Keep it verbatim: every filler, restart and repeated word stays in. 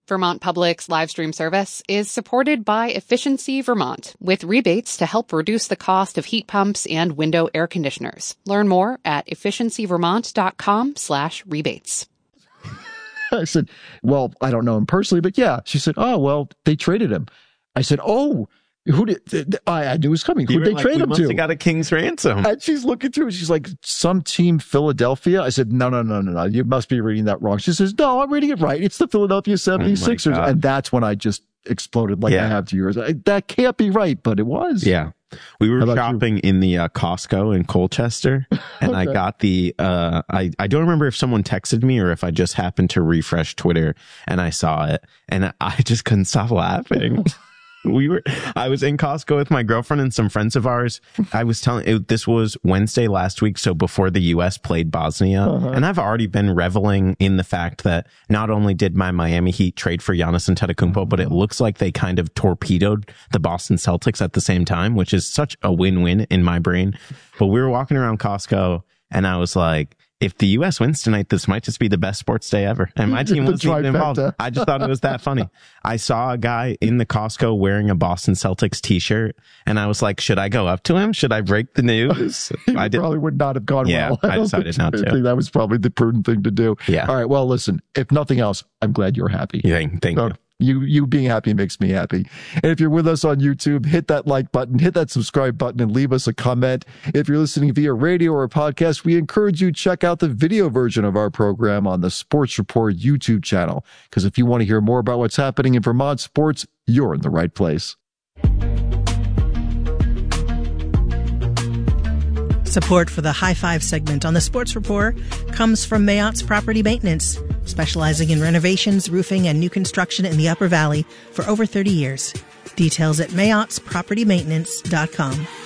Vermont Public's live stream service is supported by Efficiency Vermont, with rebates to help reduce the cost of heat pumps and window air conditioners. Learn more at efficiencyvermont.com slash rebates. I said, well, I don't know him personally, but yeah. She said, oh, well, they traded him. I said, oh, who did th- th- I, I knew it was coming. Who did they like, trade we him must to? have got a king's ransom. And she's looking through. She's like, some team, Philadelphia. I said, no, no, no, no, no. You must be reading that wrong. She says, no, I'm reading it right. It's the Philadelphia seventy-sixers. Oh and that's when I just exploded like yeah. I have to yours. I, that can't be right, but it was. Yeah. We were shopping you? in the uh, Costco in Colchester, and okay. I got the, uh, I, I don't remember if someone texted me or if I just happened to refresh Twitter and I saw it, and I just couldn't stop laughing. We were, I was in Costco with my girlfriend and some friends of ours. I was telling, it, this was Wednesday last week, so before the U S played Bosnia. Uh-huh. And I've already been reveling in the fact that not only did my Miami Heat trade for Giannis Antetokounmpo, uh-huh. but it looks like they kind of torpedoed the Boston Celtics at the same time, which is such a win-win in my brain. But we were walking around Costco and I was like, if the U S wins tonight, this might just be the best sports day ever. And my team wasn't even involved. I just thought it was that funny. I saw a guy in the Costco wearing a Boston Celtics t-shirt, and I was like, should I go up to him? Should I break the news? I did. Probably would not have gone yeah, well. I, I decided not to. I think that was probably the prudent thing to do. Yeah. All right. Well, listen, if nothing else, I'm glad you're happy. Yeah, thank so, you. You you being happy makes me happy. And if you're with us on YouTube, hit that like button, hit that subscribe button, and leave us a comment. If you're listening via radio or a podcast, we encourage you to check out the video version of our program on the Sports Report YouTube channel. Because if you want to hear more about what's happening in Vermont sports, you're in the right place. Support for the High Five segment on the Sports Report comes from Mayottes Property Maintenance, specializing in renovations, roofing, and new construction in the Upper Valley for over thirty years. Details at mayotts property maintenance dot com.